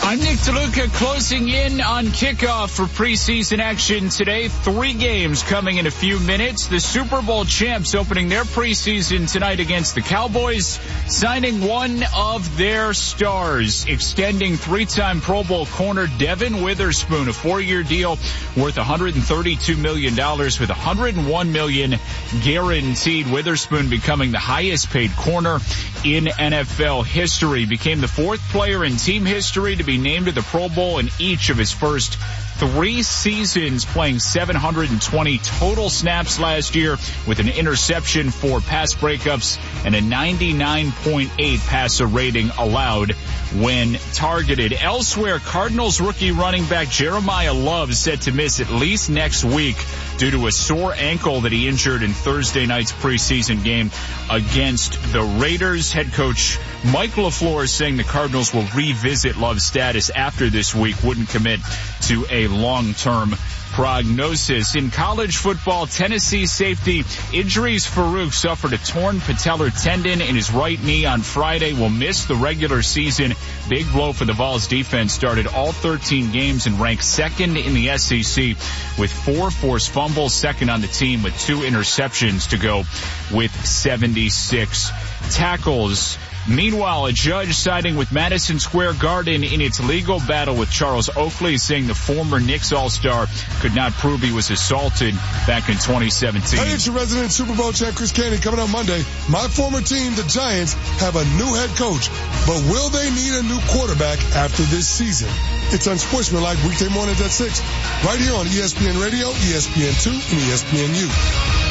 I'm Nick DeLuca closing in on kickoff for preseason action today. 3 games coming in a few minutes. The Super Bowl champs opening their preseason tonight against the Cowboys, signing one of their stars, extending 3-time Pro Bowl corner Devin Witherspoon, a 4-year deal worth $132 million with $101 million guaranteed. Witherspoon becoming the highest paid corner in NFL history, became the 4th player in team history to be named to the Pro Bowl in each of his first 3 seasons, playing 720 total snaps last year with an interception, 4 pass breakups, and a 99.8 passer rating allowed when targeted. Elsewhere, Cardinals rookie running back Jeremiah Love set to miss at least next week due to a sore ankle that he injured in Thursday night's preseason game against the Raiders. Head coach Mike LaFleur is saying the Cardinals will revisit Love's status after this week, wouldn't commit to a long-term prognosis. In college football, Tennessee safety Idris Farouk suffered a torn patellar tendon in his right knee on Friday, will miss the regular season. Big blow for the Vols defense. Started all 13 games and ranked 2nd in the SEC with 4 forced fumbles, 2nd on the team with 2 interceptions to go with 76 tackles. Meanwhile, a judge siding with Madison Square Garden in its legal battle with Charles Oakley, saying the former Knicks All-Star could not prove he was assaulted back in 2017. Hey, it's your resident Super Bowl champ Chris Candy coming on Monday. My former team, the Giants, have a new head coach, but will they need a new quarterback after this season? It's Unsportsmanlike weekday mornings at 6, right here on ESPN Radio, ESPN2, and ESPNU.